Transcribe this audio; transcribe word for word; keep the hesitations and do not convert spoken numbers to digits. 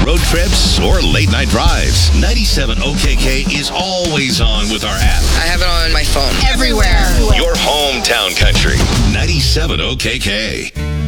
road trips, or late night drives, ninety-seven O K K is always on with our app. I have it on my phone. Everywhere. Your hometown country, ninety-seven O K K.